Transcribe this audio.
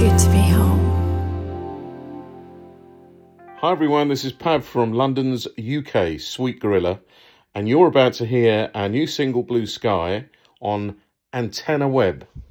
good to be home. Hi everyone, this is Pav from London's UK, Sweet Gorilla, and you're about to hear our new single Blue Sky on Antenna Web.